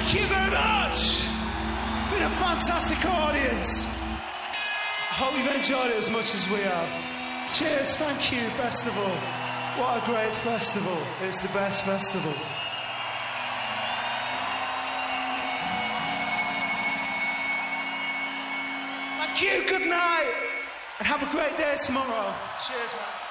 Thank you very much. Been a fantastic audience. I hope you've enjoyed it as much as we have. Cheers, thank you, best of all. What a great festival. It's the best festival. Thank you, good night, and have a great day tomorrow. Cheers, man.